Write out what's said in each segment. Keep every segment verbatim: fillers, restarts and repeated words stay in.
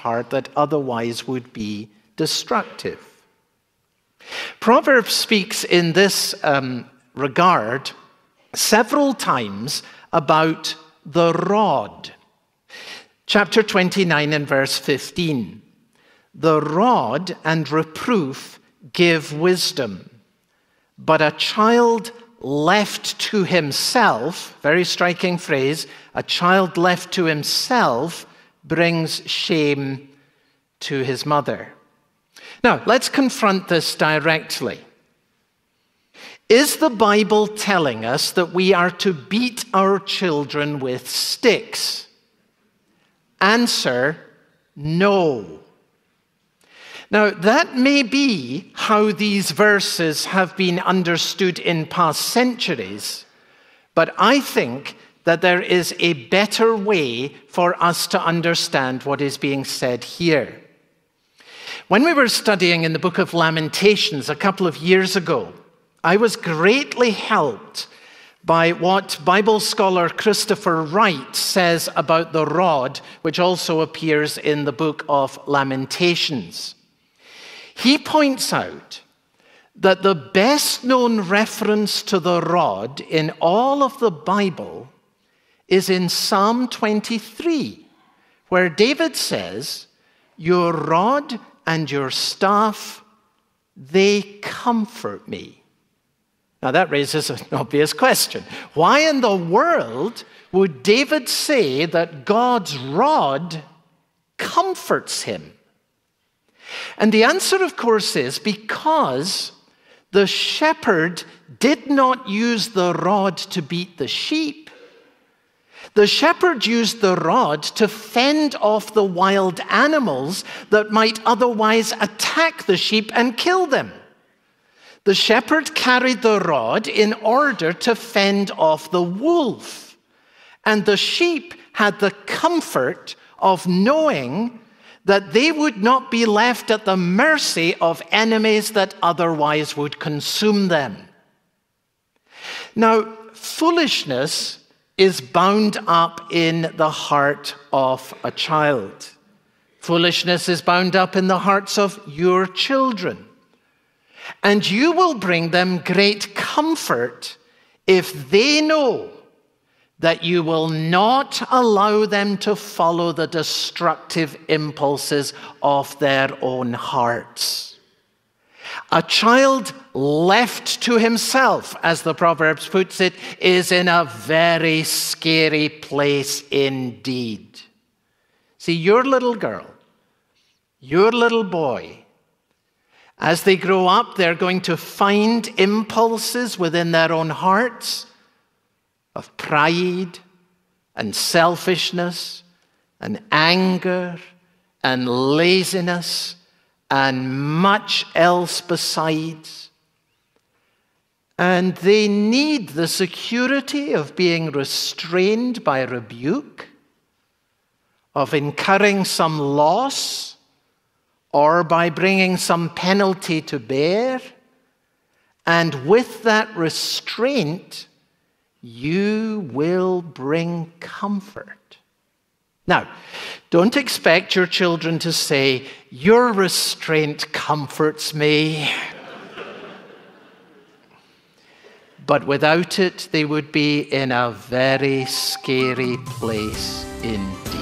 heart that otherwise would be destructive. Proverbs speaks in this um, regard several times about the rod. Chapter twenty-nine and verse fifteen. The rod and reproof give wisdom, but a child left to himself, very striking phrase, a child left to himself brings shame to his mother. Now, let's confront this directly. Is the Bible telling us that we are to beat our children with sticks? Answer, no. Now, that may be how these verses have been understood in past centuries, but I think that there is a better way for us to understand what is being said here. When we were studying in the book of Lamentations a couple of years ago, I was greatly helped by what Bible scholar Christopher Wright says about the rod, which also appears in the book of Lamentations. He points out that the best known reference to the rod in all of the Bible is in Psalm twenty-three, where David says, "Your rod and your staff, they comfort me." Now that raises an obvious question. Why in the world would David say that God's rod comforts him? And the answer, of course, is because the shepherd did not use the rod to beat the sheep. The shepherd used the rod to fend off the wild animals that might otherwise attack the sheep and kill them. The shepherd carried the rod in order to fend off the wolf. And the sheep had the comfort of knowing that they would not be left at the mercy of enemies that otherwise would consume them. Now, foolishness is bound up in the heart of a child. Foolishness is bound up in the hearts of your children. And you will bring them great comfort if they know that you will not allow them to follow the destructive impulses of their own hearts. A child left to himself, as the Proverbs puts it, is in a very scary place indeed. See, your little girl, your little boy, as they grow up, they're going to find impulses within their own hearts of pride and selfishness and anger and laziness and much else besides. And they need the security of being restrained by rebuke, of incurring some loss, or by bringing some penalty to bear. And with that restraint, you will bring comfort. Now, don't expect your children to say, "Your restraint comforts me." But without it, they would be in a very scary place indeed.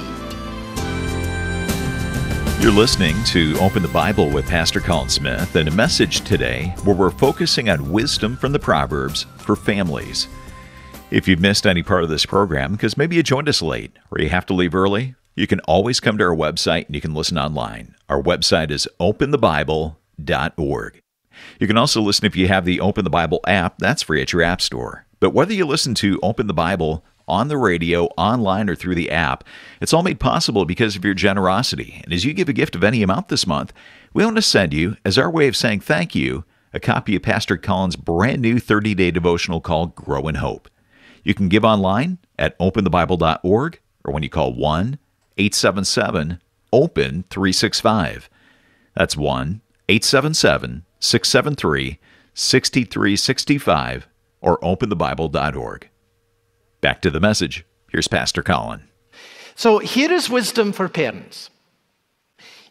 You're listening to Open the Bible with Pastor Colin Smith, and a message today where we're focusing on wisdom from the Proverbs for families. If you've missed any part of this program, because maybe you joined us late or you have to leave early, you can always come to our website and you can listen online. Our website is open the bible dot org. You can also listen if you have the Open the Bible app. That's free at your app store. But whether you listen to Open the Bible on the radio, online, or through the app, it's all made possible because of your generosity. And as you give a gift of any amount this month, we want to send you, as our way of saying thank you, a copy of Pastor Colin's brand new thirty-day devotional called Grow in Hope. You can give online at open the bible dot org or when you call one eight seven seven open three six five. That's one eight seven seven six seven three six three six five or open the bible dot org. Back to the message. Here's Pastor Colin. So here is wisdom for parents.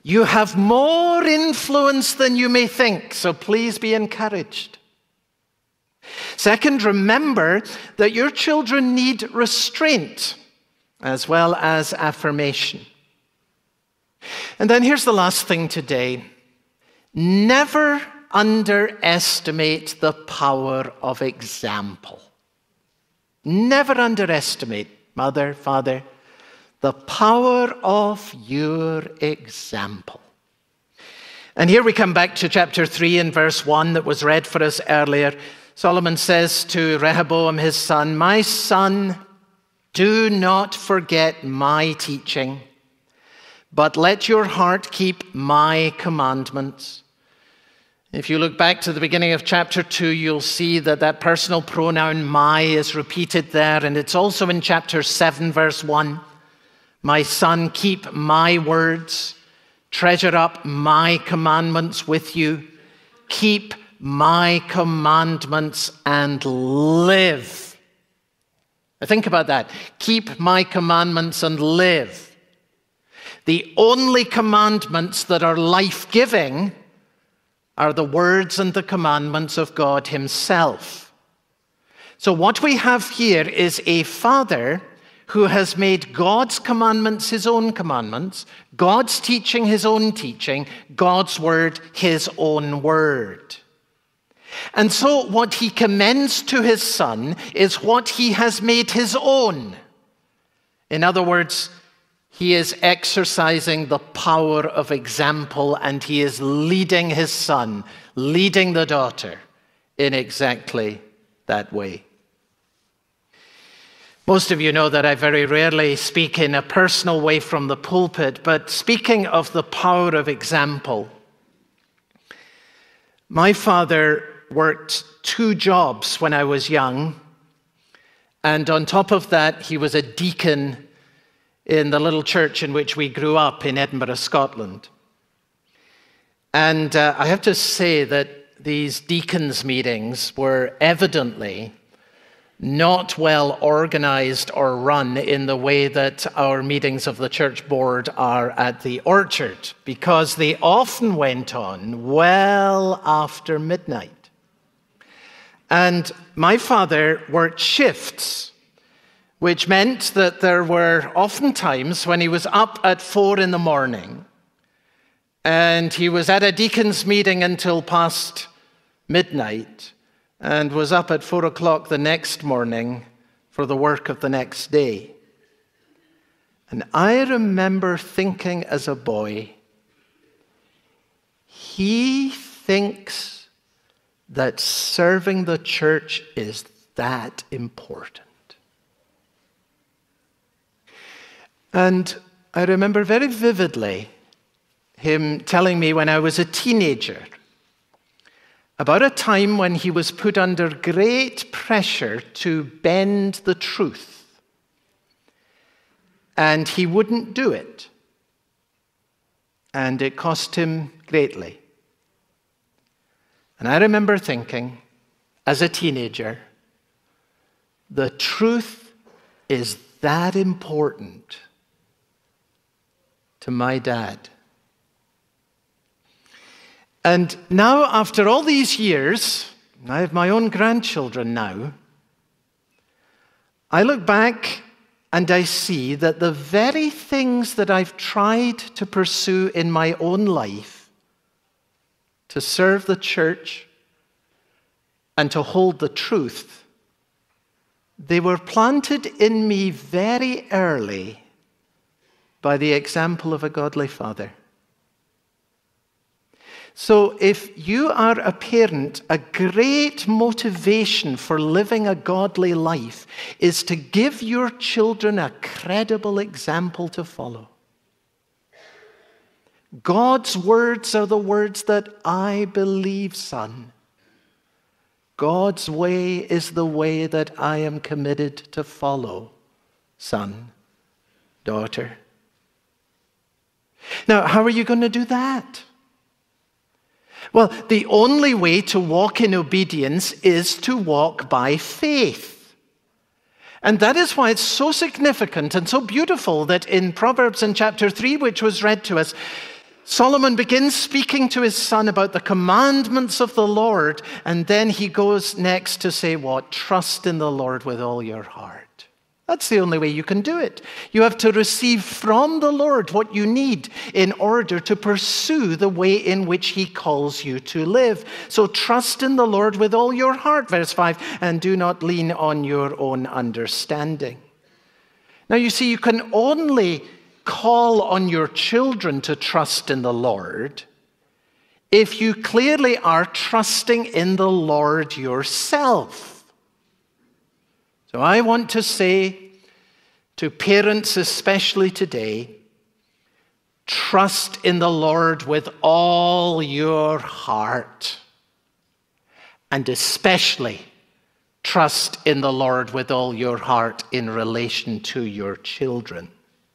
You have more influence than you may think, so please be encouraged. Second, remember that your children need restraint as well as affirmation. And then here's the last thing today. Never underestimate the power of example. Never underestimate, mother, father, the power of your example. And here we come back to chapter three and verse one that was read for us earlier. Solomon says to Rehoboam, his son, "My son, do not forget my teaching, but let your heart keep my commandments." If you look back to the beginning of chapter two, you'll see that that personal pronoun my is repeated there, and it's also in chapter seven, verse one. "My son, keep my words, treasure up my commandments with you, keep my commandments and live." Now think about that. Keep my commandments and live. The only commandments that are life-giving are the words and the commandments of God himself. So what we have here is a father who has made God's commandments his own commandments, God's teaching his own teaching, God's word his own word. And so what he commends to his son is what he has made his own. In other words, he is exercising the power of example, and he is leading his son, leading the daughter in exactly that way. Most of you know that I very rarely speak in a personal way from the pulpit, but speaking of the power of example, my father worked two jobs when I was young, and on top of that, he was a deacon in the little church in which we grew up in Edinburgh, Scotland. And uh, I have to say that these deacons' meetings were evidently not well organized or run in the way that our meetings of the church board are at the Orchard, because they often went on well after midnight. And my father worked shifts, which meant that there were often times when he was up at four in the morning and he was at a deacon's meeting until past midnight and was up at four o'clock the next morning for the work of the next day. And I remember thinking as a boy, he thinks that serving the church is that important. And I remember very vividly him telling me when I was a teenager about a time when he was put under great pressure to bend the truth, and he wouldn't do it, and it cost him greatly. And I remember thinking, as a teenager, the truth is that important to my dad. And now, after all these years, I have my own grandchildren now, I look back and I see that the very things that I've tried to pursue in my own life, to serve the church and to hold the truth, they were planted in me very early by the example of a godly father. So if you are a parent, a great motivation for living a godly life is to give your children a credible example to follow. God's words are the words that I believe, son. God's way is the way that I am committed to follow, son, daughter. Now, how are you going to do that? Well, the only way to walk in obedience is to walk by faith. And that is why it's so significant and so beautiful that in Proverbs in chapter three, which was read to us, Solomon begins speaking to his son about the commandments of the Lord, and then he goes next to say what? Trust in the Lord with all your heart. That's the only way you can do it. You have to receive from the Lord what you need in order to pursue the way in which he calls you to live. So trust in the Lord with all your heart, verse five, and do not lean on your own understanding. Now you see, you can only call on your children to trust in the Lord if you clearly are trusting in the Lord yourself. So I want to say to parents, especially today, trust in the Lord with all your heart, and especially trust in the Lord with all your heart in relation to your children.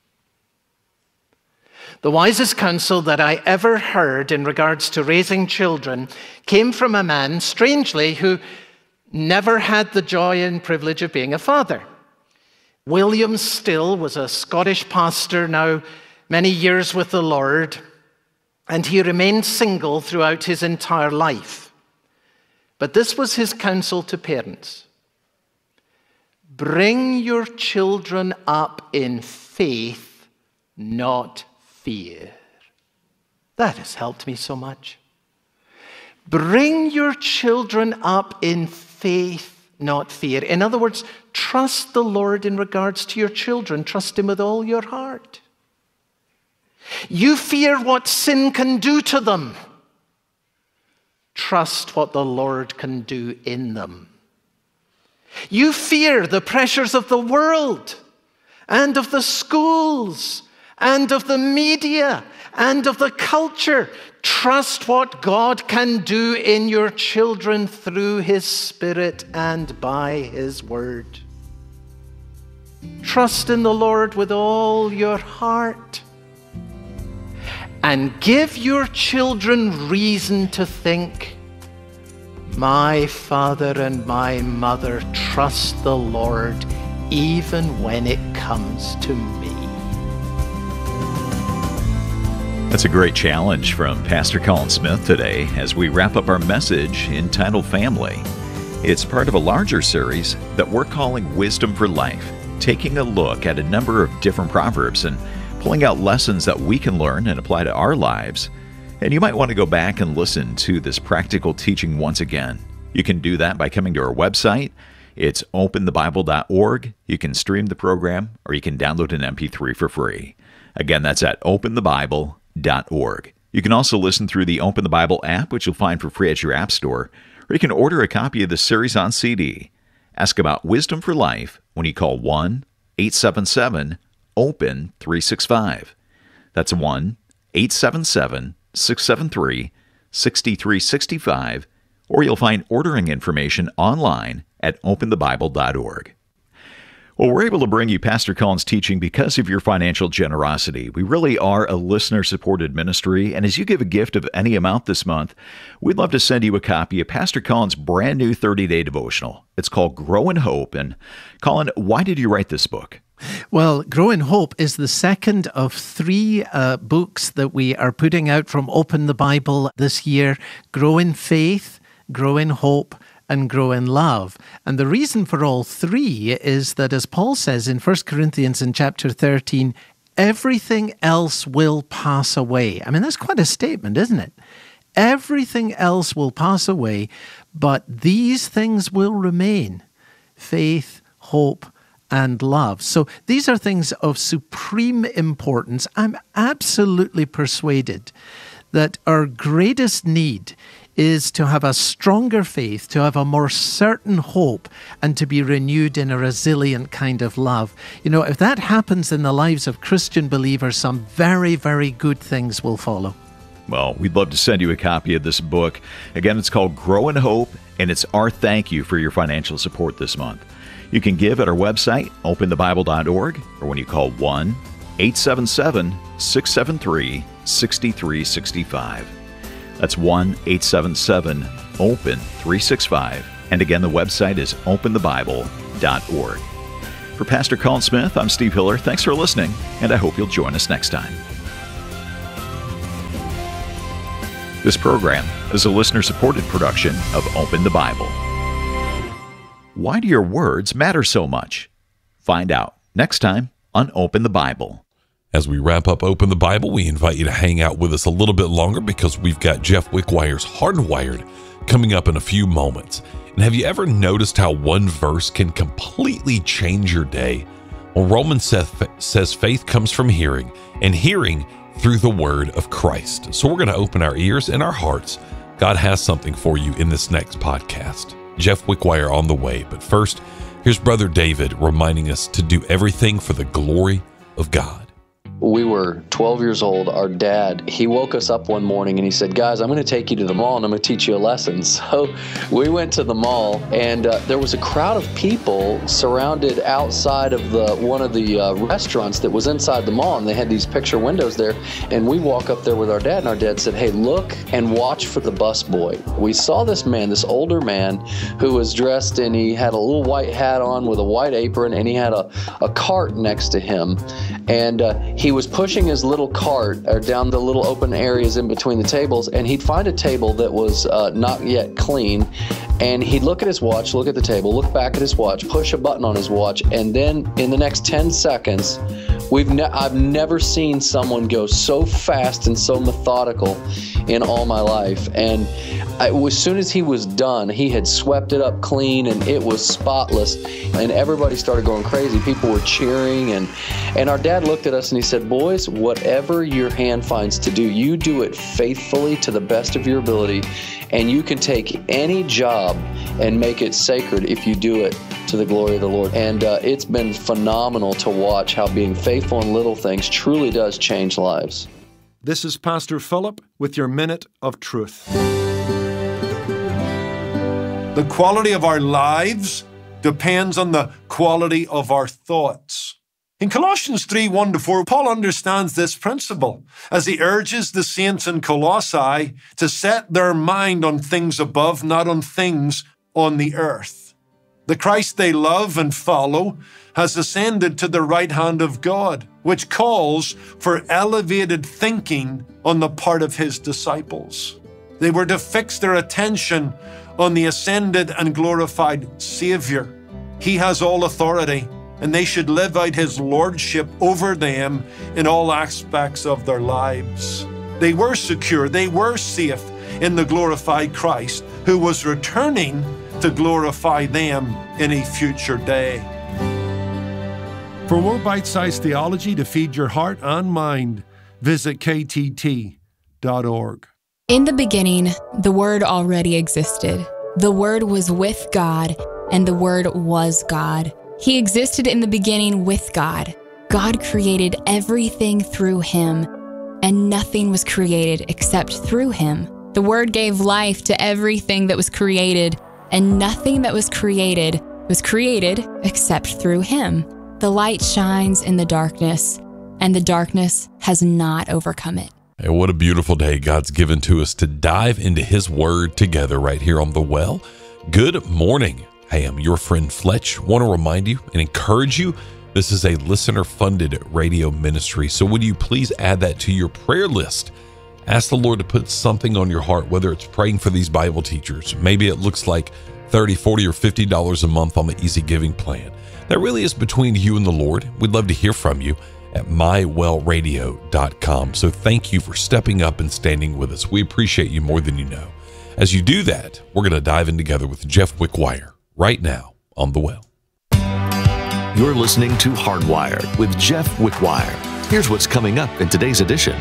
The wisest counsel that I ever heard in regards to raising children came from a man, strangely, who never had the joy and privilege of being a father. William Still was a Scottish pastor, now many years with the Lord, and he remained single throughout his entire life. But this was his counsel to parents. Bring your children up in faith, not fear. That has helped me so much. Bring your children up in faith, not fear. In other words, trust the Lord in regards to your children. Trust him with all your heart. You fear what sin can do to them. Trust what the Lord can do in them. You fear the pressures of the world and of the schools and of the media and of the culture. Trust what God can do in your children through his Spirit and by his word. Trust in the Lord with all your heart. And give your children reason to think, my father and my mother trust the Lord even when it comes to me. That's a great challenge from Pastor Colin Smith today as we wrap up our message entitled Family. It's part of a larger series that we're calling Wisdom for Life, taking a look at a number of different proverbs and pulling out lessons that we can learn and apply to our lives. And you might want to go back and listen to this practical teaching once again. You can do that by coming to our website. It's open the bible dot org. You can stream the program, or you can download an M P three for free. Again, that's at open the bible dot org. You can also listen through the Open the Bible app, which you'll find for free at your app store, or you can order a copy of the series on C D. Ask about Wisdom for Life when you call one eight seven seven open three six five. That's one eight seven seven six seven three six three six five, or you'll find ordering information online at open the bible dot org. Well, we're able to bring you Pastor Colin's teaching because of your financial generosity. We really are a listener-supported ministry, and as you give a gift of any amount this month, we'd love to send you a copy of Pastor Colin's brand new thirty-day devotional. It's called Grow in Hope. And Colin, why did you write this book? Well, Grow in Hope is the second of three uh, books that we are putting out from Open the Bible this year. Grow in Faith, Grow in Hope, and Grow in Love. And the reason for all three is that, as Paul says in First Corinthians in chapter thirteen, everything else will pass away. I mean, that's quite a statement, isn't it? Everything else will pass away, but these things will remain: faith, hope, and love. So these are things of supreme importance. I'm absolutely persuaded that our greatest need is to have a stronger faith, to have a more certain hope, and to be renewed in a resilient kind of love. You know, if that happens in the lives of Christian believers, some very, very good things will follow. Well, we'd love to send you a copy of this book. Again, it's called Grow in Hope, and it's our thank you for your financial support this month. You can give at our website, open the bible dot org, or when you call one eight seven seven six seven three six three six five. That's one eight seven seven open three six five. And again, the website is open the bible dot org. For Pastor Colin Smith, I'm Steve Hiller. Thanks for listening, and I hope you'll join us next time. This program is a listener-supported production of Open the Bible. Why do your words matter so much? Find out next time on Open the Bible. As we wrap up Open the Bible, we invite you to hang out with us a little bit longer because we've got Jeff Wickwire's Hardwired coming up in a few moments. And have you ever noticed how one verse can completely change your day? Well, Romans says faith comes from hearing, and hearing through the word of Christ. So we're going to open our ears and our hearts. God has something for you in this next podcast. Jeff Wickwire on the way. But first, here's Brother David reminding us to do everything for the glory of God. We were twelve years old. Our dad, he woke us up one morning and he said, guys, I'm going to take you to the mall and I'm going to teach you a lesson. So we went to the mall, and uh, there was a crowd of people surrounded outside of the one of the uh, restaurants that was inside the mall, and they had these picture windows there. And we walk up there with our dad, and our dad said, hey, look and watch for the bus boy. We saw this man, this older man, who was dressed, and he had a little white hat on with a white apron, and he had a, a cart next to him. And uh, he He was pushing his little cart uh, down the little open areas in between the tables, and he'd find a table that was uh, not yet clean, and he'd look at his watch, look at the table, look back at his watch, push a button on his watch, and then in the next ten seconds, we've ne- I've never seen someone go so fast and so methodical in all my life. And I, as soon as he was done, he had swept it up clean, and it was spotless, and everybody started going crazy. People were cheering, and, and our dad looked at us and he said, boys, whatever your hand finds to do, you do it faithfully to the best of your ability, and you can take any job and make it sacred if you do it to the glory of the Lord. And uh, it's been phenomenal to watch how being faithful in little things truly does change lives. This is Pastor Philip with your Minute of Truth. The quality of our lives depends on the quality of our thoughts. In Colossians three, one to four, Paul understands this principle as he urges the saints in Colossae to set their mind on things above, not on things on the earth. The Christ they love and follow has ascended to the right hand of God, which calls for elevated thinking on the part of his disciples. They were to fix their attention on the ascended and glorified Savior. He has all authority, and they should live out his lordship over them in all aspects of their lives. They were secure, they were safe in the glorified Christ, who was returning to glorify them in a future day. For more bite-sized theology to feed your heart and mind, visit K T T dot org. In the beginning, the Word already existed. The Word was with God, and the Word was God. He existed in the beginning with God. God created everything through him, and nothing was created except through him. The Word gave life to everything that was created, and nothing that was created was created except through him. The light shines in the darkness, and the darkness has not overcome it. And what a beautiful day God's given to us to dive into his word together right here on The Well. Good morning. Hey, I'm your friend Fletch. Want to remind you and encourage you, this is a listener-funded radio ministry. So would you please add that to your prayer list? Ask the Lord to put something on your heart, whether it's praying for these Bible teachers. Maybe it looks like thirty dollars, forty dollars, or fifty dollars a month on the Easy Giving plan. That really is between you and the Lord. We'd love to hear from you at my well radio dot com. So thank you for stepping up and standing with us. We appreciate you more than you know. As you do that, we're going to dive in together with Jeff Wickwire right now on The Well. You're listening to Hardwired with Jeff Wickwire. Here's what's coming up in today's edition.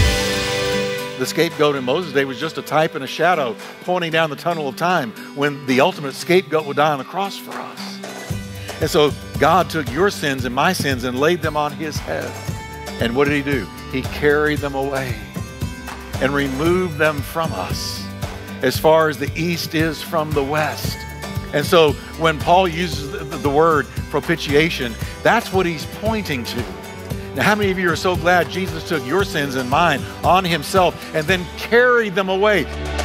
The scapegoat in Moses' day was just a type and a shadow pointing down the tunnel of time when the ultimate scapegoat would die on the cross for us. And so God took your sins and my sins and laid them on his head. And what did he do? He carried them away and removed them from us as far as the east is from the west. And so when Paul uses the, the word propitiation, that's what he's pointing to. Now, how many of you are so glad Jesus took your sins and mine on himself and then carried them away?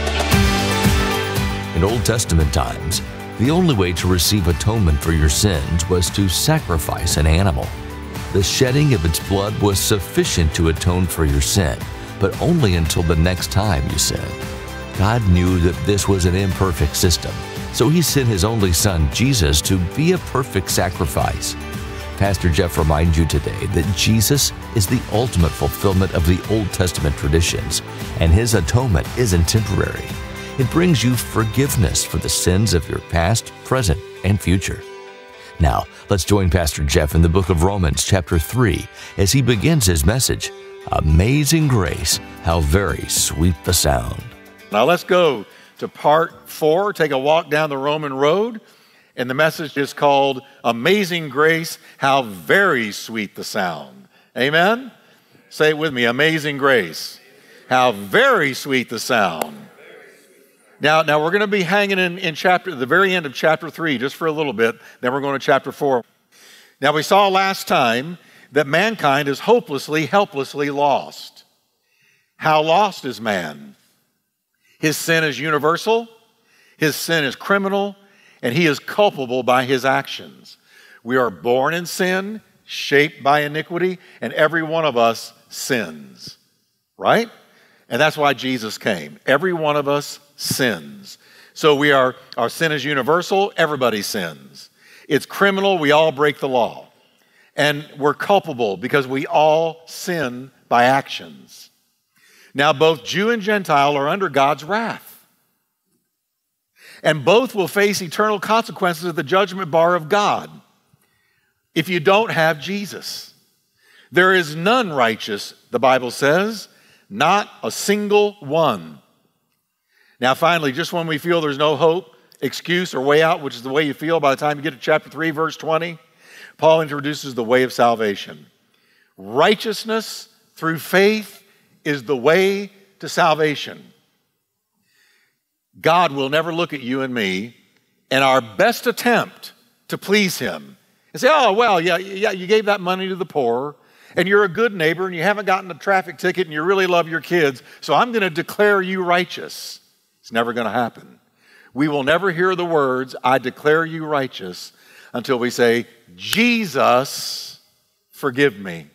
In Old Testament times, the only way to receive atonement for your sins was to sacrifice an animal. The shedding of its blood was sufficient to atone for your sin, but only until the next time, you said. God knew that this was an imperfect system, so he sent his only son, Jesus, to be a perfect sacrifice. Pastor Jeff reminds you today that Jesus is the ultimate fulfillment of the Old Testament traditions, and his atonement isn't temporary. It brings you forgiveness for the sins of your past, present, and future. Now, let's join Pastor Jeff in the book of Romans chapter three as he begins his message, Amazing Grace, How Very Sweet the Sound. Now let's go to part four, take a walk down the Roman road. And the message is called Amazing Grace, How Very Sweet the Sound. Amen? Say it with me, Amazing Grace, How Very Sweet the Sound. Now, now we're going to be hanging in, in chapter, the very end of chapter three, just for a little bit. Then we're going to chapter four. Now we saw last time that mankind is hopelessly, helplessly lost. How lost is man? His sin is universal. His sin is criminal. And he is culpable by his actions. We are born in sin, shaped by iniquity, and every one of us sins, right? And that's why Jesus came. Every one of us sins. So we are, our sin is universal, everybody sins. It's criminal, we all break the law. And we're culpable because we all sin by actions. Now both Jew and Gentile are under God's wrath. And both will face eternal consequences at the judgment bar of God if you don't have Jesus. There is none righteous, the Bible says, not a single one. Now finally, just when we feel there's no hope, excuse, or way out, which is the way you feel by the time you get to chapter three, verse twenty, Paul introduces the way of salvation. Righteousness through faith is the way to salvation. God will never look at you and me and our best attempt to please him and say, oh, well, yeah, yeah, you gave that money to the poor and you're a good neighbor and you haven't gotten a traffic ticket and you really love your kids, so I'm going to declare you righteous. It's never going to happen. We will never hear the words, I declare you righteous, until we say, Jesus, forgive me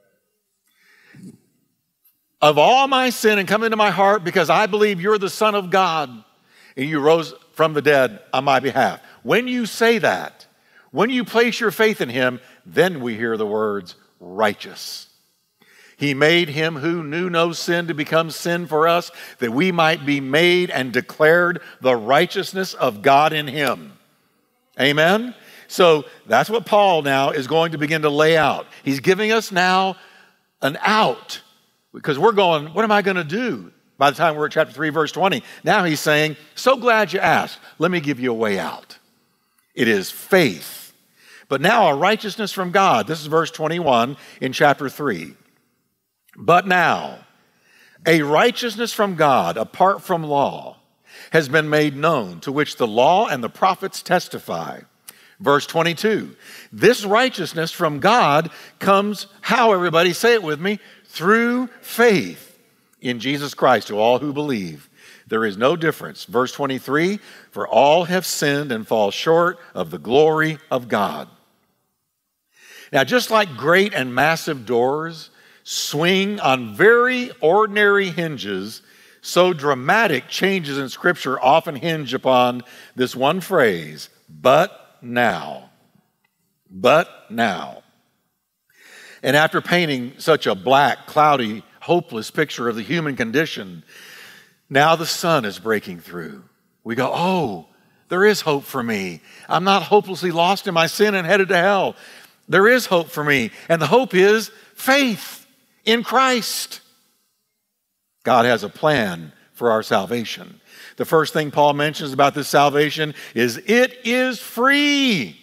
of all my sin and come into my heart because I believe you're the Son of God. And you rose from the dead on my behalf. When you say that, when you place your faith in him, then we hear the words, righteous. He made him who knew no sin to become sin for us, that we might be made and declared the righteousness of God in him. Amen? So that's what Paul now is going to begin to lay out. He's giving us now an out, because we're going, what am I going to do? By the time we're at chapter three, verse twenty, now he's saying, so glad you asked. Let me give you a way out. It is faith. But now a righteousness from God. This is verse twenty-one in chapter three. But now a righteousness from God apart from law has been made known, to which the law and the prophets testify. Verse twenty-two, this righteousness from God comes, how, everybody? Say it with me. Through faith in Jesus Christ to all who believe. There is no difference. Verse twenty-three, for all have sinned and fall short of the glory of God. Now, just like great and massive doors swing on very ordinary hinges, so dramatic changes in Scripture often hinge upon this one phrase, but now. But now. And after painting such a black, cloudy, hopeless picture of the human condition, now the sun is breaking through. We go, oh, there is hope for me. I'm not hopelessly lost in my sin and headed to hell. There is hope for me. And the hope is faith in Christ. God has a plan for our salvation. The first thing Paul mentions about this salvation is it is free.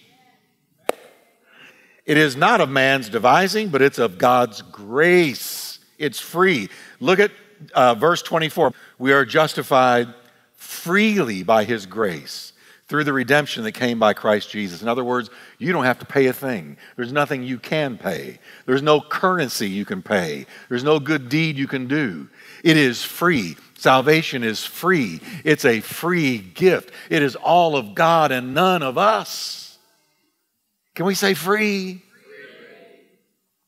It is not of man's devising, but it's of God's grace. It's free. Look at uh, verse twenty-four. We are justified freely by his grace through the redemption that came by Christ Jesus. In other words, you don't have to pay a thing. There's nothing you can pay. There's no currency you can pay. There's no good deed you can do. It is free. Salvation is free. It's a free gift. It is all of God and none of us. Can we say free?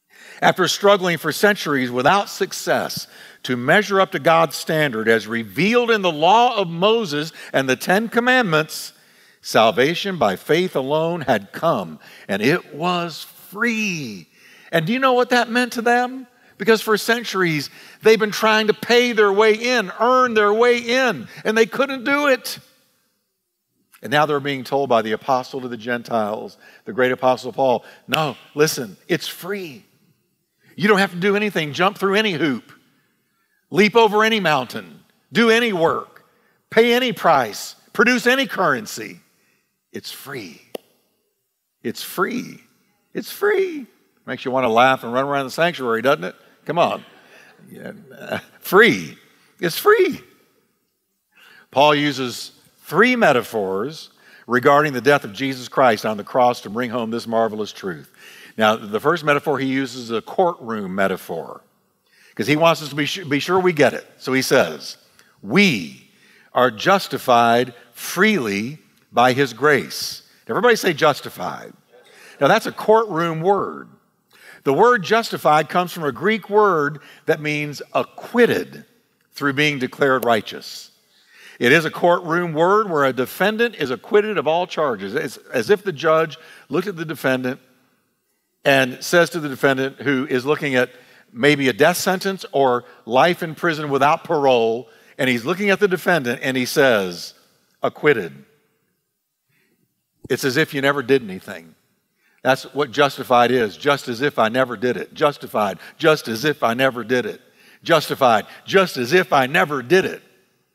After struggling for centuries without success to measure up to God's standard as revealed in the law of Moses and the Ten Commandments, salvation by faith alone had come, and it was free. And do you know what that meant to them? Because for centuries, they've been trying to pay their way in, earn their way in, and they couldn't do it. And now they're being told by the apostle to the Gentiles, the great apostle Paul, no, listen, it's free. You don't have to do anything, jump through any hoop, leap over any mountain, do any work, pay any price, produce any currency. It's free. It's free. It's free. Makes you want to laugh and run around the sanctuary, doesn't it? Come on. Yeah, uh, free. It's free. Paul uses three metaphors regarding the death of Jesus Christ on the cross to bring home this marvelous truth. Now, the first metaphor he uses is a courtroom metaphor because he wants us to be, sh- be sure we get it. So he says, we are justified freely by his grace. Everybody say justified. Now, that's a courtroom word. The word justified comes from a Greek word that means acquitted through being declared righteous. It is a courtroom word where a defendant is acquitted of all charges. It's as if the judge looked at the defendant and says to the defendant who is looking at maybe a death sentence or life in prison without parole, and he's looking at the defendant and he says, acquitted. It's as if you never did anything. That's what justified is, just as if I never did it. Justified, just as if I never did it. Justified, just as if I never did it.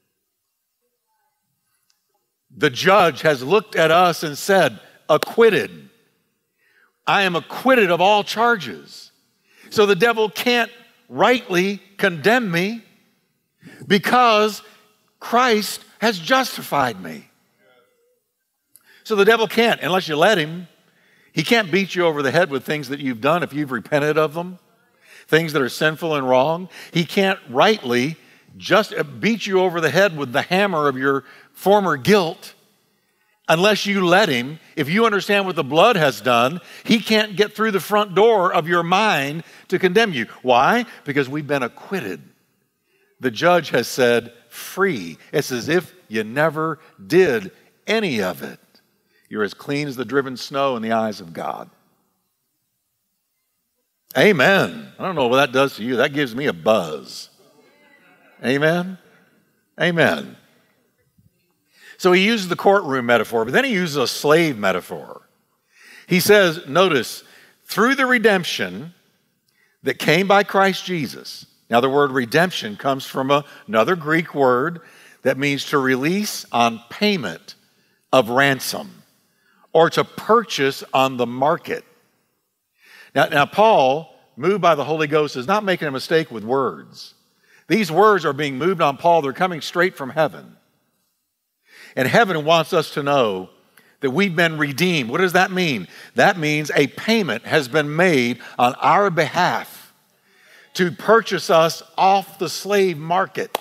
The judge has looked at us and said, acquitted. I am acquitted of all charges. So the devil can't rightly condemn me because Christ has justified me. So the devil can't, unless you let him. He can't beat you over the head with things that you've done if you've repented of them, things that are sinful and wrong. He can't rightly just beat you over the head with the hammer of your former guilt unless you let him. If you understand what the blood has done, he can't get through the front door of your mind to condemn you. Why? Because we've been acquitted. The judge has said free. It's as if you never did any of it. You're as clean as the driven snow in the eyes of God. Amen. I don't know what that does to you. That gives me a buzz. Amen. Amen. So he uses the courtroom metaphor, but then he uses a slave metaphor. He says, notice, through the redemption that came by Christ Jesus. Now the word redemption comes from a, another Greek word that means to release on payment of ransom or to purchase on the market. Now, now Paul, moved by the Holy Ghost, is not making a mistake with words. These words are being moved on Paul. They're coming straight from heaven. And heaven wants us to know that we've been redeemed. What does that mean? That means a payment has been made on our behalf to purchase us off the slave market.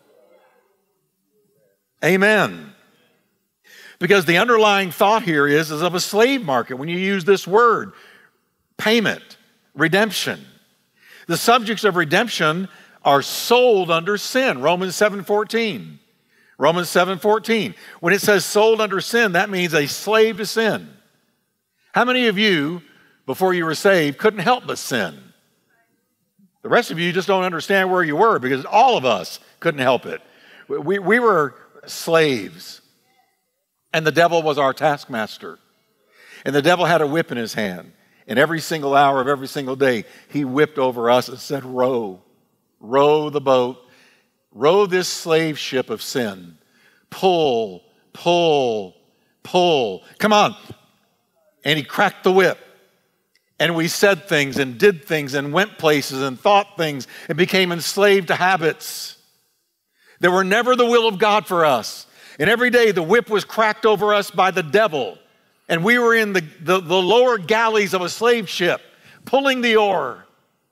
Amen. Because the underlying thought here is, is of a slave market when you use this word, payment, redemption. The subjects of redemption are sold under sin, Romans seven fourteen. Romans seven fourteen. When it says sold under sin, that means a slave to sin. How many of you, before you were saved, couldn't help but sin? The rest of you just don't understand where you were because all of us couldn't help it. We, we were slaves, and the devil was our taskmaster. And the devil had a whip in his hand, and every single hour of every single day, he whipped over us and said, row, row the boat. Row this slave ship of sin. Pull, pull, pull. Come on. And he cracked the whip. And we said things and did things and went places and thought things and became enslaved to habits that were never the will of God for us. And every day the whip was cracked over us by the devil. And we were in the, the, the lower galleys of a slave ship, pulling the oar.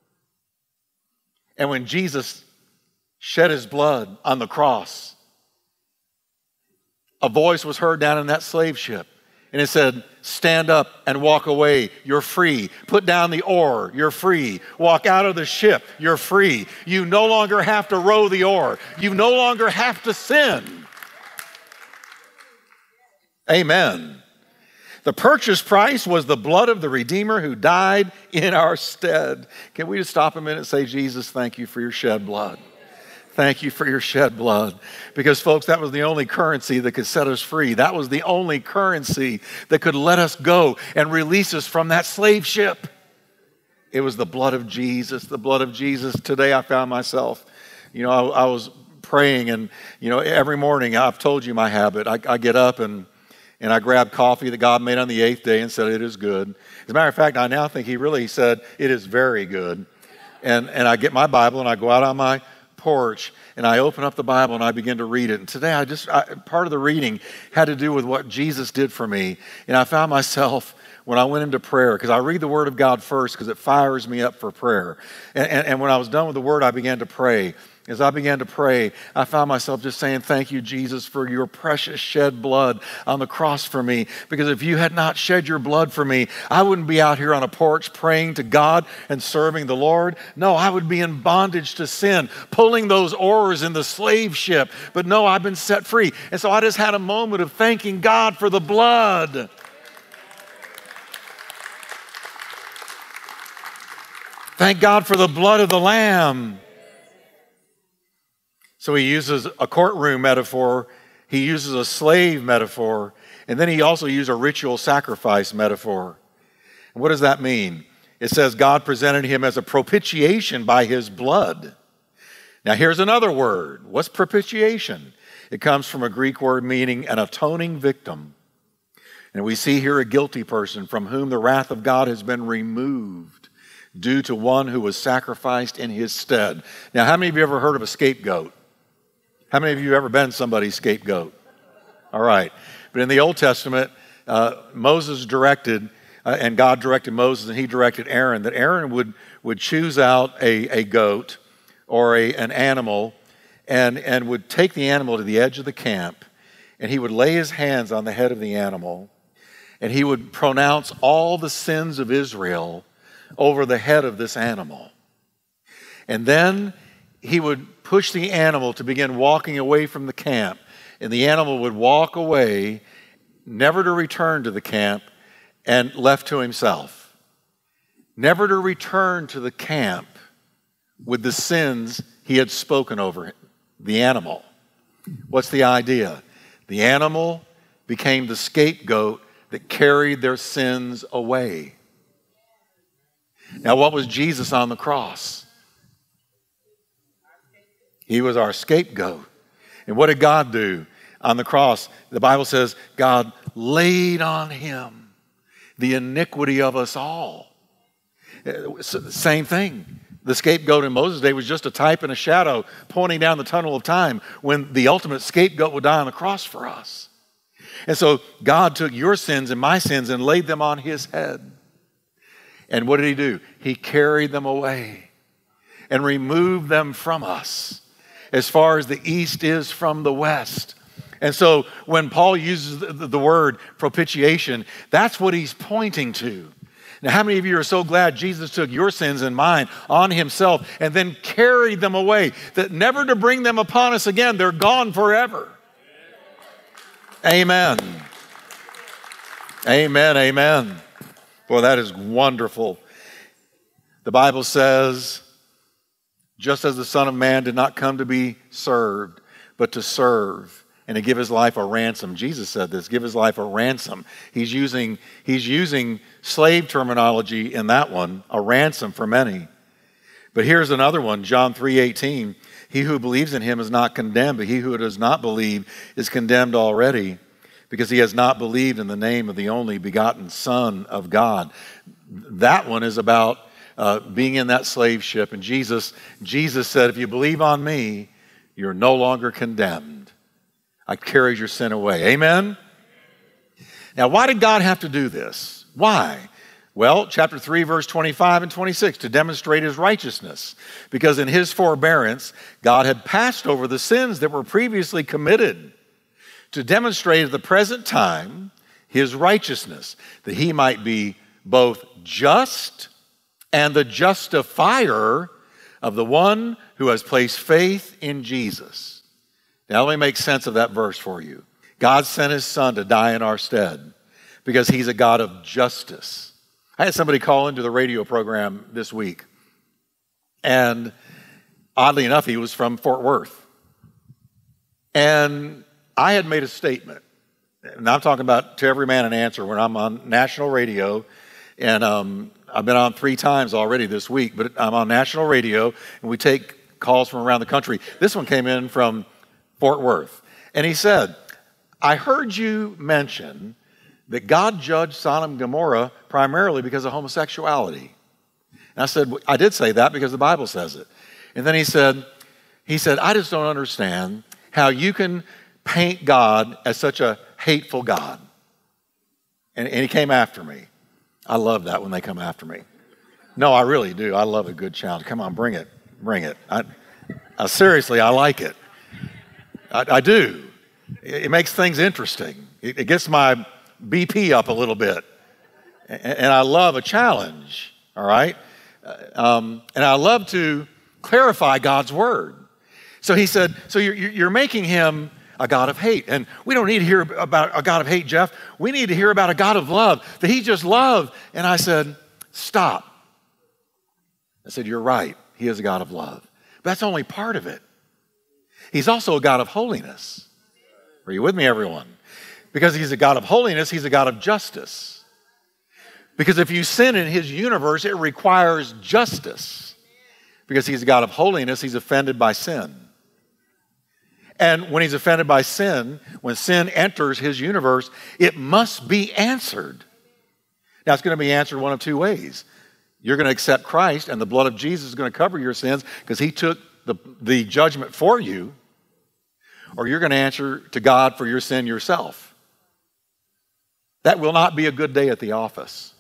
And when Jesus shed his blood on the cross, a voice was heard down in that slave ship. And it said, stand up and walk away, you're free. Put down the oar, you're free. Walk out of the ship, you're free. You no longer have to row the oar. You no longer have to sin. Amen. The purchase price was the blood of the Redeemer who died in our stead. Can we just stop a minute and say, Jesus, thank you for your shed blood. Thank you for your shed blood. Because, folks, that was the only currency that could set us free. That was the only currency that could let us go and release us from that slave ship. It was the blood of Jesus, the blood of Jesus. Today I found myself, you know, I, I was praying, and, you know, every morning, I've told you my habit. I, I get up and, and I grab coffee that God made on the eighth day and said, it is good. As a matter of fact, I now think he really said, it is very good. And, and I get my Bible and I go out on my porch and I open up the Bible and I begin to read it. And today I just, I, part of the reading had to do with what Jesus did for me. And I found myself when I went into prayer, because I read the Word of God first because it fires me up for prayer. And, and, and when I was done with the Word, I began to pray. As I began to pray, I found myself just saying, thank you, Jesus, for your precious shed blood on the cross for me. Because if you had not shed your blood for me, I wouldn't be out here on a porch praying to God and serving the Lord. No, I would be in bondage to sin, pulling those oars in the slave ship. But no, I've been set free. And so I just had a moment of thanking God for the blood. Thank God for the blood of the Lamb. So he uses a courtroom metaphor, he uses a slave metaphor, and then he also used a ritual sacrifice metaphor. And what does that mean? It says God presented him as a propitiation by his blood. Now here's another word. What's propitiation? It comes from a Greek word meaning an atoning victim. And we see here a guilty person from whom the wrath of God has been removed due to one who was sacrificed in his stead. Now, how many of you ever heard of a scapegoat? How many of you have ever been somebody's scapegoat? All right. But in the Old Testament, uh, Moses directed, uh, and God directed Moses, and he directed Aaron, that Aaron would, would choose out a, a goat or a, an animal and, and would take the animal to the edge of the camp, and he would lay his hands on the head of the animal, and he would pronounce all the sins of Israel over the head of this animal. And then he would push the animal to begin walking away from the camp, and the animal would walk away, never to return to the camp, and left to himself. Never to return to the camp with the sins he had spoken over the animal. What's the idea? The animal became the scapegoat that carried their sins away. Now, what was Jesus on the cross? He was our scapegoat. And what did God do on the cross? The Bible says God laid on him the iniquity of us all. Same thing. The scapegoat in Moses' day was just a type and a shadow pointing down the tunnel of time when the ultimate scapegoat would die on the cross for us. And so God took your sins and my sins and laid them on his head. And what did he do? He carried them away and removed them from us as far as the east is from the west. And so when Paul uses the, the word propitiation, that's what he's pointing to. Now, how many of you are so glad Jesus took your sins and mine on himself and then carried them away, that never to bring them upon us again? They're gone forever. Amen. Amen, amen. Boy, that is wonderful. The Bible says, just as the Son of Man did not come to be served, but to serve and to give his life a ransom. Jesus said this, give his life a ransom. He's using, he's using slave terminology in that one, a ransom for many. But here's another one, John three eighteen. He who believes in him is not condemned, but he who does not believe is condemned already, because he has not believed in the name of the only begotten Son of God. That one is about uh, being in that slave ship. And Jesus, Jesus said, if you believe on me, you're no longer condemned. I carried your sin away. Amen? Now, why did God have to do this? Why? Well, chapter three, verse twenty-five and twenty-six, to demonstrate his righteousness. Because in his forbearance, God had passed over the sins that were previously committed, to demonstrate at the present time his righteousness, that he might be both just and the justifier of the one who has placed faith in Jesus. Now let me make sense of that verse for you. God sent his son to die in our stead because he's a God of justice. I had somebody call into the radio program this week, and oddly enough, he was from Fort Worth. And I had made a statement, and I'm talking about to every man an answer when I'm on national radio, and um, I've been on three times already this week, but I'm on national radio, and we take calls from around the country. This one came in from Fort Worth, and he said, I heard you mention that God judged Sodom and Gomorrah primarily because of homosexuality. And I said, I did say that because the Bible says it. And then he said, he said, I just don't understand how you can paint God as such a hateful God. And, and he came after me. I love that when they come after me. No, I really do. I love a good challenge. Come on, bring it. Bring it. I, I, seriously, I like it. I, I do. It, it makes things interesting. It, it gets my B P up a little bit. And, and I love a challenge, all right? Um, and I love to clarify God's word. So he said, so you're, you're making him a God of hate. And we don't need to hear about a God of hate, Jeff. We need to hear about a God of love, that he just loved. And I said, stop. I said, you're right. He is a God of love. But that's only part of it. He's also a God of holiness. Are you with me, everyone? Because he's a God of holiness, he's a God of justice. Because if you sin in his universe, it requires justice. Because he's a God of holiness, he's offended by sin. And when he's offended by sin, when sin enters his universe, it must be answered. Now, it's going to be answered one of two ways. You're going to accept Christ, and the blood of Jesus is going to cover your sins because he took the, the judgment for you, or you're going to answer to God for your sin yourself. That will not be a good day at the office.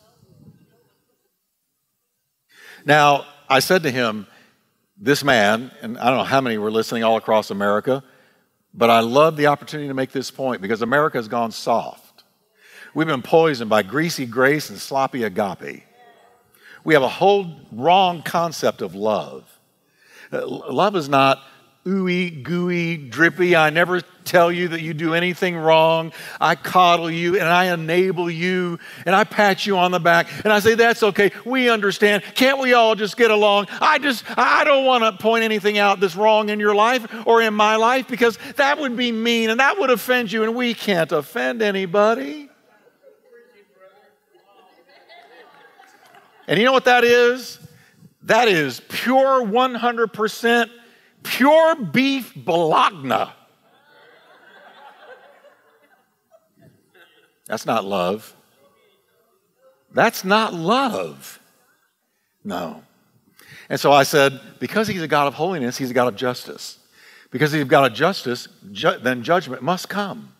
Now, I said to him, this man, and I don't know how many were listening all across America, but I love the opportunity to make this point because America has gone soft. We've been poisoned by greasy grace and sloppy agape. We have a whole wrong concept of love. Love is not ooey, gooey, drippy. I never tell you that you do anything wrong. I coddle you and I enable you and I pat you on the back and I say, that's okay. We understand. Can't we all just get along? I just, I don't want to point anything out that's wrong in your life or in my life because that would be mean and that would offend you and we can't offend anybody. And you know what that is? That is pure one hundred percent pure beef bologna. That's not love. That's not love. No. And so I said, because he's a God of holiness, he's a God of justice. Because he's a God of justice, ju- then judgment must come.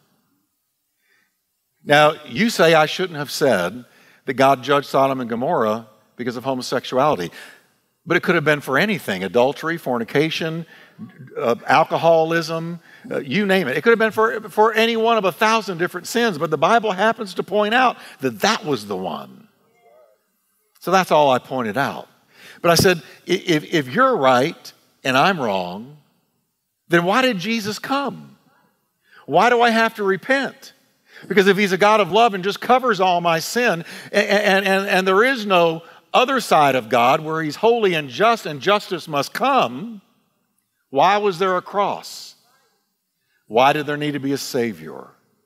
Now, you say I shouldn't have said that God judged Sodom and Gomorrah because of homosexuality. But it could have been for anything, adultery, fornication, uh, alcoholism, uh, you name it. It could have been for, for any one of a thousand different sins, but the Bible happens to point out that that was the one. So that's all I pointed out. But I said, if, if you're right and I'm wrong, then why did Jesus come? Why do I have to repent? Because if he's a God of love and just covers all my sin, and, and, and, and there is no other side of God where he's holy and just and justice must come, why was there a cross? Why did there need to be a Savior?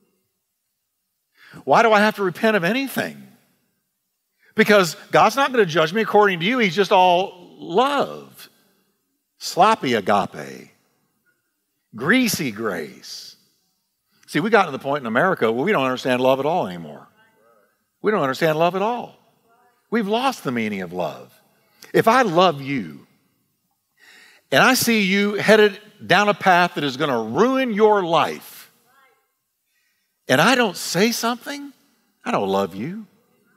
Why do I have to repent of anything? Because God's not going to judge me according to you. He's just all love, sloppy agape, greasy grace. See, we got to the point in America where we don't understand love at all anymore. We don't understand love at all. We've lost the meaning of love. If I love you and I see you headed down a path that is going to ruin your life and I don't say something, I don't love you.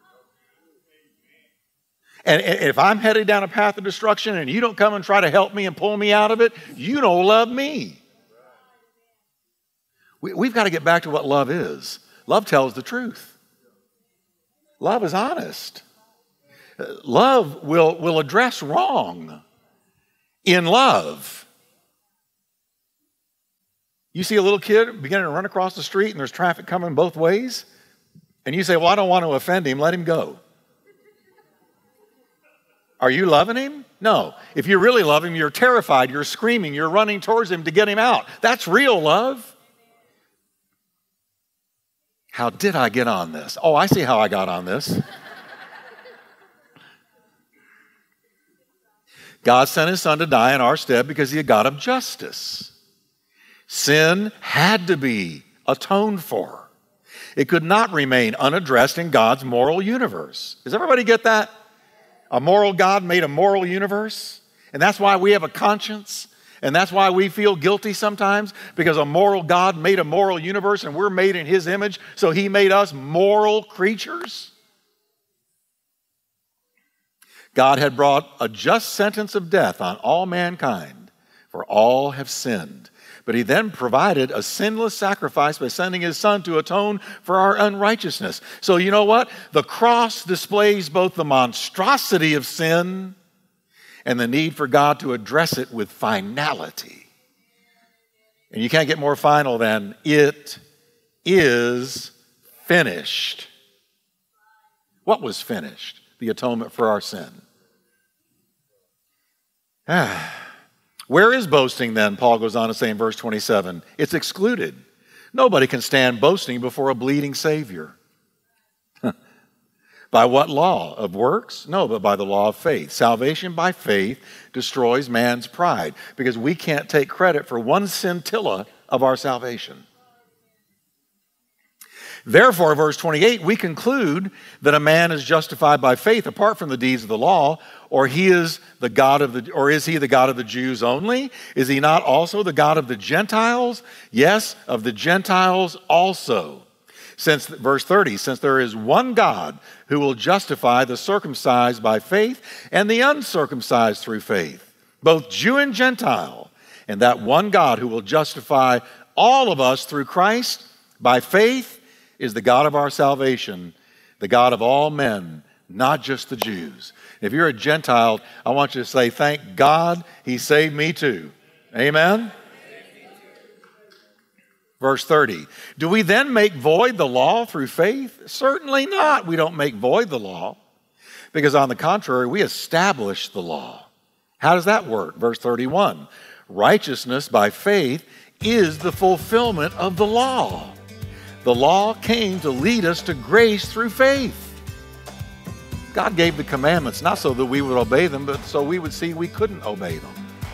And if I'm headed down a path of destruction and you don't come and try to help me and pull me out of it, you don't love me. We've got to get back to what love is. Love tells the truth. Love is honest. Love will, will address wrong in love. You see a little kid beginning to run across the street and there's traffic coming both ways, and you say, well, I don't want to offend him, let him go. Are you loving him? No. If you really love him, you're terrified, you're screaming, you're running towards him to get him out. That's real love. How did I get on this? Oh, I see how I got on this. God sent his son to die in our stead because he's a God of justice. Sin had to be atoned for. It could not remain unaddressed in God's moral universe. Does everybody get that? A moral God made a moral universe, and that's why we have a conscience, and that's why we feel guilty sometimes, because a moral God made a moral universe and we're made in his image, so he made us moral creatures. God had brought a just sentence of death on all mankind, for all have sinned. But he then provided a sinless sacrifice by sending his son to atone for our unrighteousness. So you know what? The cross displays both the monstrosity of sin and the need for God to address it with finality. And you can't get more final than it is finished. What was finished? The atonement for our sin. Ah. Where is boasting then? Paul goes on to say in verse twenty-seven, it's excluded. Nobody can stand boasting before a bleeding Savior. By what law? Of works? No, but by the law of faith. Salvation by faith destroys man's pride because we can't take credit for one scintilla of our salvation. Therefore, verse twenty-eight, we conclude that a man is justified by faith apart from the deeds of the law, or he is the God of the, or is he the God of the Jews only? Is he not also the God of the Gentiles? Yes, of the Gentiles also. Since, verse thirty, since there is one God who will justify the circumcised by faith and the uncircumcised through faith, both Jew and Gentile, and that one God who will justify all of us through Christ by faith is the God of our salvation, the God of all men, not just the Jews. If you're a Gentile, I want you to say, thank God he saved me too. Amen? Verse thirty, do we then make void the law through faith? Certainly not. We don't make void the law, because on the contrary, we establish the law. How does that work? Verse thirty-one, righteousness by faith is the fulfillment of the law. The law came to lead us to grace through faith. God gave the commandments not so that we would obey them, but so we would see we couldn't obey them.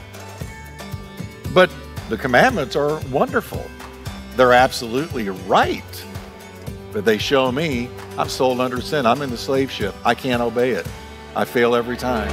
But the commandments are wonderful. They're absolutely right. But they show me I'm sold under sin. I'm in the slave ship. I can't obey it. I fail every time.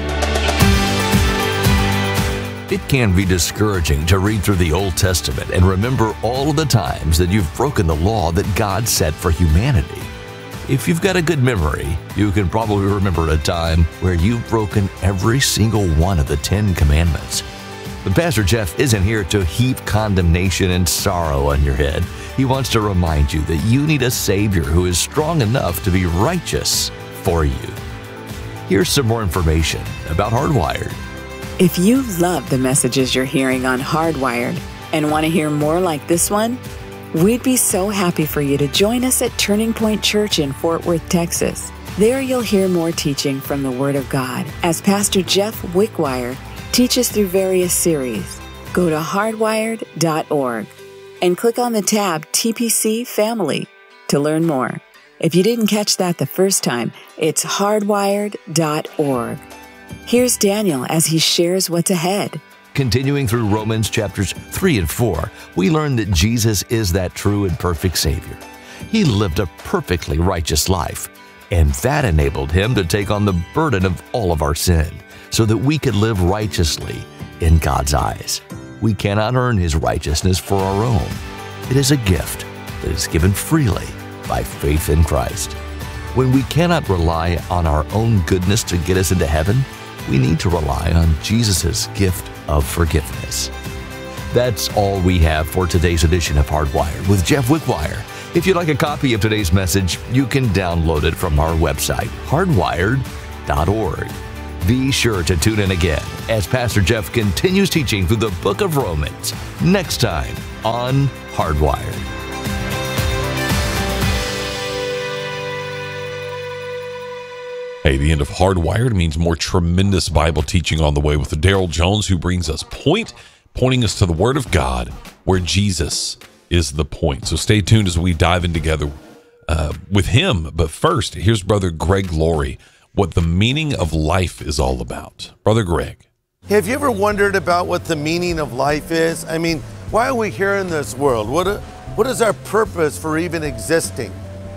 It can be discouraging to read through the Old Testament and remember all of the times that you've broken the law that God set for humanity. If you've got a good memory, you can probably remember a time where you've broken every single one of the Ten Commandments. But Pastor Jeff isn't here to heap condemnation and sorrow on your head. He wants to remind you that you need a Savior who is strong enough to be righteous for you. Here's some more information about Hardwired. If you love the messages you're hearing on Hardwired and want to hear more like this one, we'd be so happy for you to join us at Turning Point Church in Fort Worth, Texas. There you'll hear more teaching from the Word of God as Pastor Jeff Wickwire teaches through various series. Go to hardwired dot org and click on the tab T P C Family to learn more. If you didn't catch that the first time, it's hardwired dot org. Here's Daniel as he shares what's ahead. Continuing through Romans chapters three and four, we learn that Jesus is that true and perfect Savior. He lived a perfectly righteous life, and that enabled him to take on the burden of all of our sin so that we could live righteously in God's eyes. We cannot earn his righteousness for our own. It is a gift that is given freely by faith in Christ. When we cannot rely on our own goodness to get us into heaven, we need to rely on Jesus' gift of forgiveness. That's all we have for today's edition of Hardwired with Jeff Wickwire. If you'd like a copy of today's message, you can download it from our website, hardwired dot org. Be sure to tune in again as Pastor Jeff continues teaching through the book of Romans next time on Hardwired. Hey, the end of Hardwired means more tremendous Bible teaching on the way with Daryl Jones, who brings us point, pointing us to the Word of God, where Jesus is the point. So stay tuned as we dive in together uh, with him. But first, here's Brother Greg Laurie, what the meaning of life is all about. Brother Greg. Have you ever wondered about what the meaning of life is? I mean, why are we here in this world? What, what is our purpose for even existing?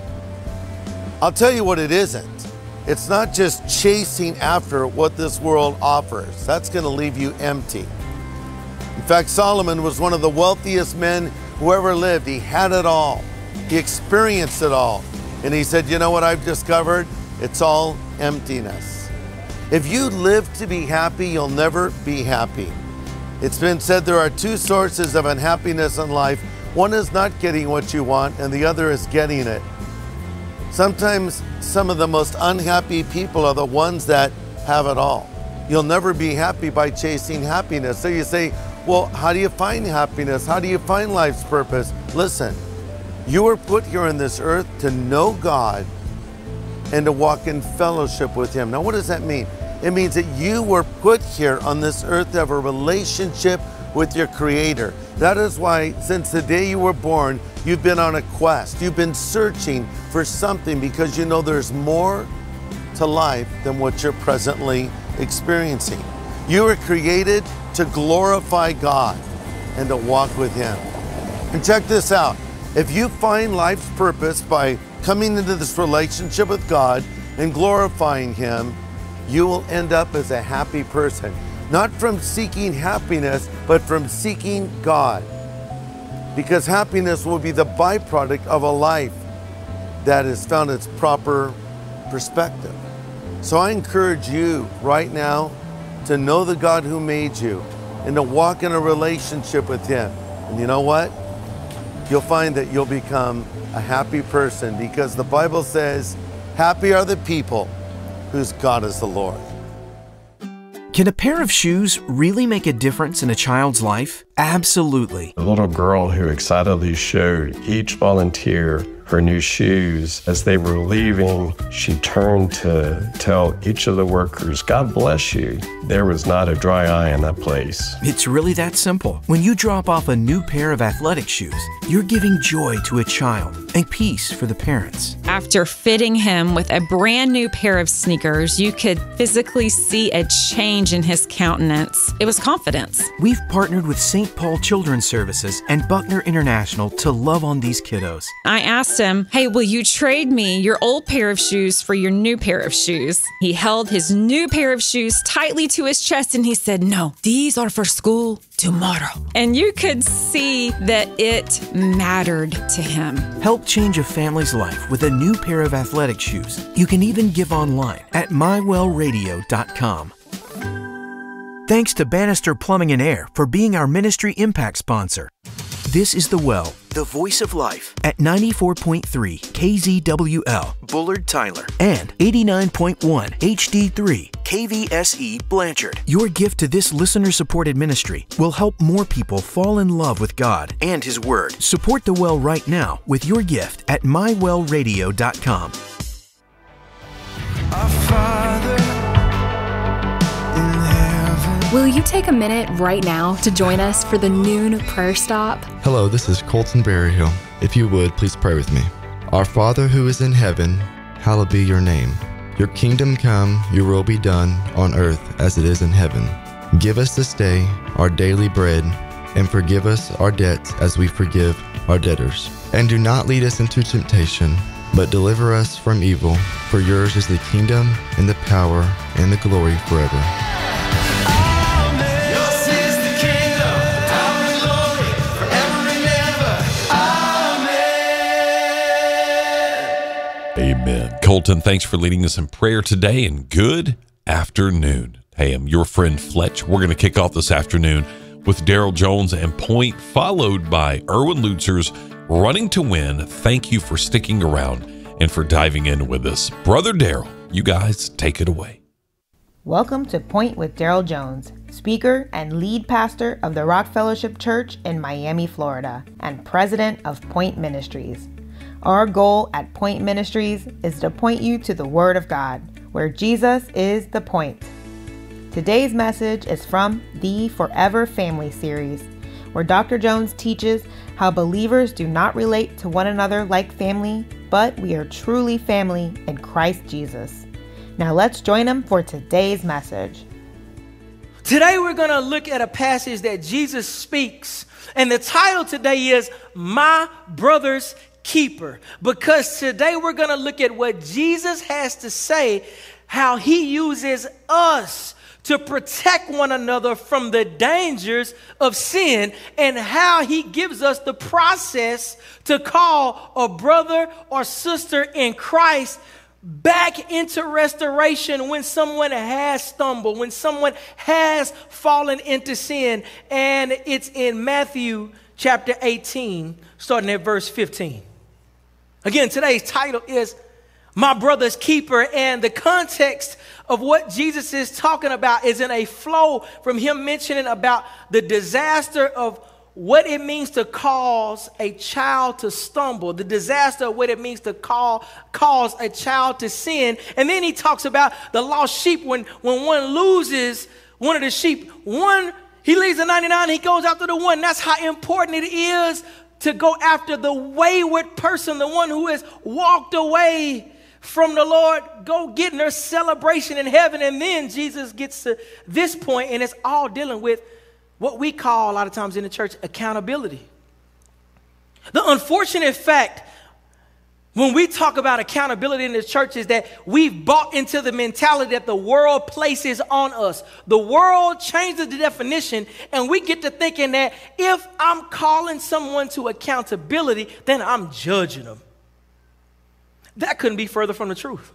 I'll tell you what it isn't. It's not just chasing after what this world offers. That's going to leave you empty. In fact, Solomon was one of the wealthiest men who ever lived. He had it all. He experienced it all. And he said, you know what I've discovered? It's all emptiness. If you live to be happy, you'll never be happy. It's been said there are two sources of unhappiness in life. One is not getting what you want, and the other is getting it. Sometimes some of the most unhappy people are the ones that have it all. You'll never be happy by chasing happiness. So you say, well, how do you find happiness? How do you find life's purpose? Listen, you were put here on this earth to know God and to walk in fellowship with Him. Now, what does that mean? It means that you were put here on this earth to have a relationship with your Creator. That is why, since the day you were born, you've been on a quest. You've been searching for something because you know there's more to life than what you're presently experiencing. You were created to glorify God and to walk with Him. And check this out. If you find life's purpose by coming into this relationship with God and glorifying Him, you will end up as a happy person. Not from seeking happiness, but from seeking God. Because happiness will be the byproduct of a life that has found its proper perspective. So I encourage you right now to know the God who made you and to walk in a relationship with Him. And you know what? You'll find that you'll become a happy person, because the Bible says, happy are the people whose God is the Lord. Can a pair of shoes really make a difference in a child's life? Absolutely. The little girl who excitedly showed each volunteer her new shoes. As they were leaving, she turned to tell each of the workers, God bless you. There was not a dry eye in that place. It's really that simple. When you drop off a new pair of athletic shoes, you're giving joy to a child and peace for the parents. After fitting him with a brand new pair of sneakers, you could physically see a change in his countenance. It was confidence. We've partnered with Saint Paul Children's Services and Buckner International to love on these kiddos. I asked him, hey, will you trade me your old pair of shoes for your new pair of shoes? He held his new pair of shoes tightly to his chest and he said, no, these are for school tomorrow. And you could see that it mattered to him. Help change a family's life with a new pair of athletic shoes. You can even give online at my well radio dot com. Thanks to Bannister Plumbing and Air for being our ministry impact sponsor. This is The Well, the voice of life, at ninety-four point three K Z W L, Bullard, Tyler, and eighty-nine point one H D three K V S E, Blanchard. Your gift to this listener-supported ministry will help more people fall in love with God and His Word. Support The Well right now with your gift at my well radio dot com. Our Father in heaven. Will you take a minute right now to join us for the noon prayer stop? Hello, this is Colton Berryhill. If you would, please pray with me. Our Father who is in heaven, hallowed be your name. Your kingdom come, your will be done on earth as it is in heaven. Give us this day our daily bread, and forgive us our debts as we forgive our debtors. And do not lead us into temptation, but deliver us from evil. For yours is the kingdom and the power and the glory forever. Amen. Colton, thanks for leading us in prayer today, and good afternoon. Hey, I'm your friend Fletch. We're going to kick off this afternoon with Daryl Jones and Point, followed by Erwin Lutzer's Running to Win, thank you for sticking around and for diving in with us. Brother Daryl, you guys take it away. Welcome to Point with Daryl Jones, speaker and lead pastor of the Rock Fellowship Church in Miami, Florida, and president of Point Ministries. Our goal at Point Ministries is to point you to the Word of God, where Jesus is the point. Today's message is from the Forever Family series, where Doctor Jones teaches how believers do not relate to one another like family, but we are truly family in Christ Jesus. Now let's join him for today's message. Today we're going to look at a passage that Jesus speaks, and the title today is My Brother's Keeper, because today we're going to look at what Jesus has to say, how he uses us to protect one another from the dangers of sin, and how he gives us the process to call a brother or sister in Christ back into restoration when someone has stumbled, when someone has fallen into sin. And it's in Matthew chapter eighteen, starting at verse fifteen. Again, today's title is My Brother's Keeper, and the context of what Jesus is talking about is in a flow from him mentioning about the disaster of what it means to cause a child to stumble, the disaster of what it means to call, cause a child to sin. And then he talks about the lost sheep. When, when one loses one of the sheep, one, he leaves the ninety-nine, he goes after the one. That's how important it is to go after the wayward person, the one who has walked away from the Lord. Go get in their celebration in heaven. And then Jesus gets to this point, and it's all dealing with what we call a lot of times in the church accountability. The unfortunate fact when we talk about accountability in the church is that we've bought into the mentality that the world places on us. The world changes the definition, and we get to thinking that if I'm calling someone to accountability, then I'm judging them. That couldn't be further from the truth.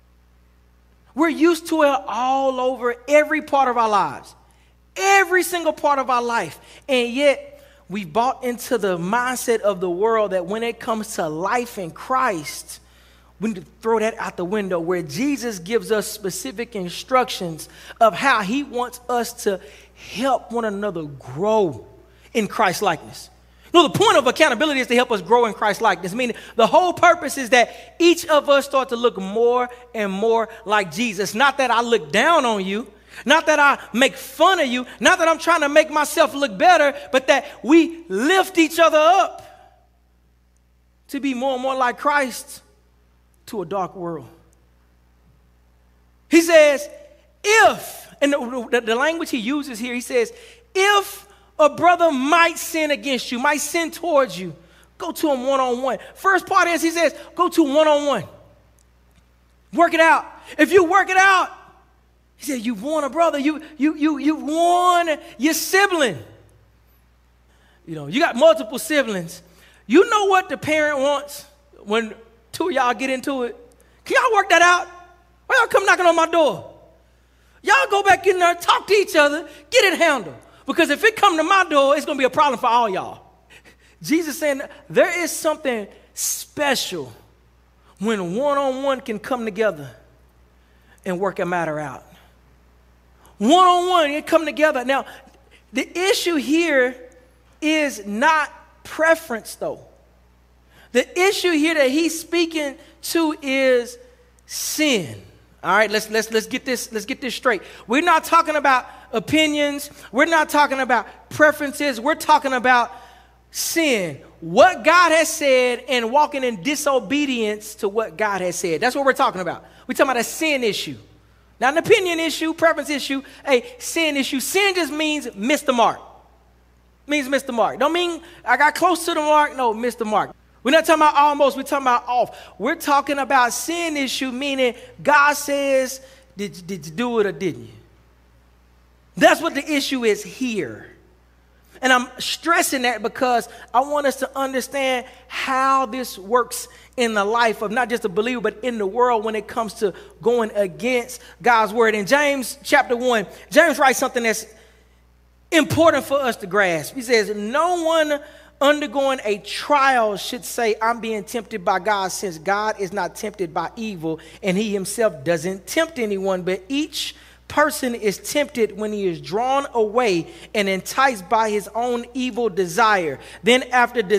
We're used to it all over every part of our lives, every single part of our life, and yet we've bought into the mindset of the world that when it comes to life in Christ, we need to throw that out the window, where Jesus gives us specific instructions of how he wants us to help one another grow in Christ likeness. No, the point of accountability is to help us grow in Christ likeness, meaning the whole purpose is that each of us start to look more and more like Jesus. Not that I look down on you, not that I make fun of you, not that I'm trying to make myself look better, but that we lift each other up to be more and more like Christ to a dark world. He says, if, and the, the, the language he uses here, he says, if a brother might sin against you, might sin towards you, go to him one-on-one. First part is he says, go to one-on-one. Work it out. If you work it out, he said, you've won a brother. You, you, you, you've won your sibling. You know, you got multiple siblings. You know what the parent wants when two of y'all get into it? Can y'all work that out? Why y'all come knocking on my door? Y'all go back in there, talk to each other, get it handled. Because if it come to my door, it's going to be a problem for all y'all. Jesus saying there is something special when one-on-one can come together and work a matter out. One-on-one, you come together. Now, the issue here is not preference, though. The issue here that he's speaking to is sin. All right, let's let's let's get this let's get this straight. We're not talking about opinions. We're not talking about preferences. We're talking about sin. What God has said and walking in disobedience to what God has said. That's what we're talking about. We're talking about a sin issue. Not an opinion issue, preference issue, a sin issue. Sin just means miss the mark. Means miss the mark. Don't mean I got close to the mark. No, miss the mark. We're not talking about almost. We're talking about off. We're talking about sin issue, meaning God says, did, did you do it or didn't you? That's what the issue is here. And I'm stressing that because I want us to understand how this works in the life of not just a believer, but in the world when it comes to going against God's word. In James chapter one, James writes something that's important for us to grasp. He says, no one undergoing a trial should say, I'm being tempted by God, since God is not tempted by evil and he himself doesn't tempt anyone. But each person is tempted when he is drawn away and enticed by his own evil desire. Then after